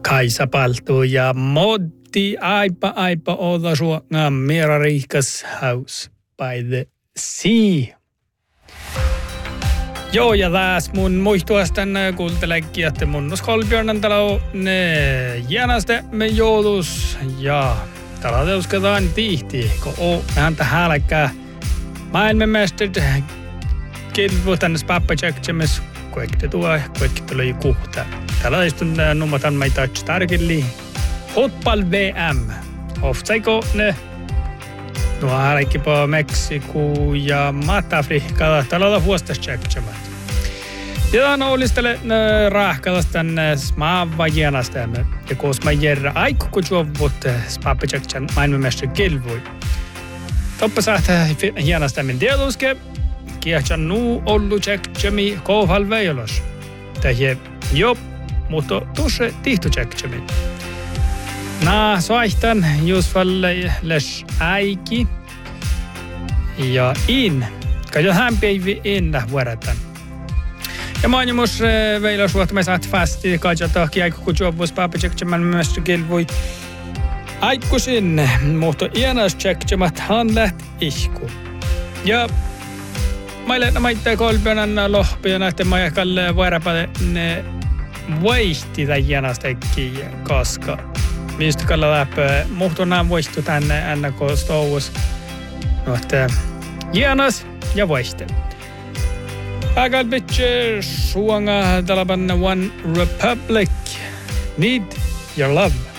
Kaisa Paltu ja Motti aipa olla suonga Mirarikas House by the Sea. Joo, ja taas mun muistuastan kuuntelekin, että mun Kolbjörnen talo jäänästä me joulus ja täällä teusketaan tihti, kun mehän tähän älkää maailmanmestit kilpailu tänne pappatseksemis, kuekki tuli kuhta. Täällä istun nummatan meitä tarkille fotboll VM. Ofsaiko ne nuo älkipa Meksiku ja Mata-Afrikka. Täällä on vuostastseksemät. Ja nollistele rahkalas tänne smaavajenastemme. Ja koos mä järjä aikku kun juovut pappatseksen maailmanmestin kilpailu. Toppa saattaa hienastammin tieduske. Kiehtan nuu ollu tseksemi kohal veilos. Tähje jo, mutta tuossa tihtu tseksemi. Soihtan just valle les äiki. Ja kajo hän päivi vuoretan. Ja mainimus veilos vuotta me saat fasti kajo tohki aiku kun juovus pappatseksemän myös kilvui. Aikuisin, mutta ienas tseksemat han läht ihku. Ja maille maittaa Kolbjörnen lohpia että mä jakalle vuorepalle ne voisti tai ienastekki, koska mistä kalla läpä muhtunaan voistu tänne NK-stouus. Mutta ienas ja voiste. Agal bitche suonga talaban One Republic. Need your love.